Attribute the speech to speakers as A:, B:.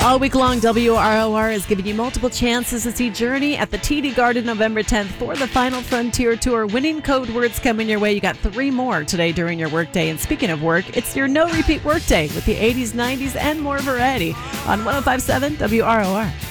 A: All week long, WROR is giving you multiple chances to see Journey at the TD Garden November 10th for the Final Frontier Tour. Winning code words coming your way. You got 3 more today during your workday. And speaking of work, it's your no repeat workday with the 80s, 90s, and more variety on 105.7 WROR.